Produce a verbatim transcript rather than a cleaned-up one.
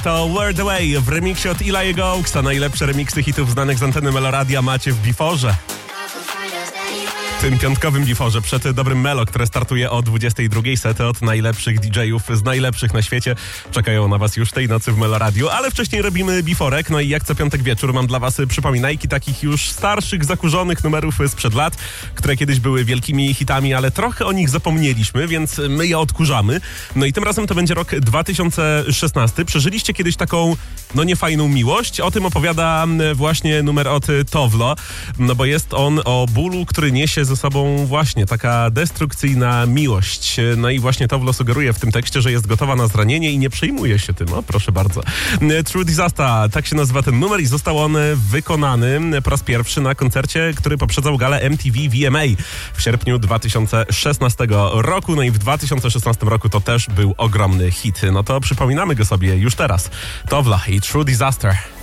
To Word Away w remiksie od Eli'ego Oaksa. Najlepsze remiksy hitów znanych z anteny Meloradia macie w Biforze. W tym piątkowym Biforze przed Dobrym Melo, które startuje o dwudziestej drugiej. Sety od najlepszych didżejów z najlepszych na świecie czekają na was już tej nocy w Meloradiu, ale wcześniej robimy Biforek. No i jak co piątek wieczór mam dla was przypominajki takich już starszych, zakurzonych numerów sprzed lat, które kiedyś były wielkimi hitami, ale trochę o nich zapomnieliśmy, więc my je odkurzamy. No i tym razem to będzie rok dwa tysiące szesnasty. Przeżyliście kiedyś taką, no niefajną miłość? O tym opowiada właśnie numer od Towlo, no bo jest on o bólu, który niesie ze sobą właśnie taka destrukcyjna miłość. No i właśnie Towlo sugeruje w tym tekście, że jest gotowa na zranienie i nie przejmuje się tym. O, proszę bardzo. True Disaster, tak się nazywa ten numer i został on wykonany po raz pierwszy na koncercie, który poprzedzał galę M T V V M A w sierpniu dwa tysiące szesnastego roku. No i w dwa tysiące szesnastym roku to też był ogromny hit. No to przypominamy go sobie już teraz. Towlo i True Disaster.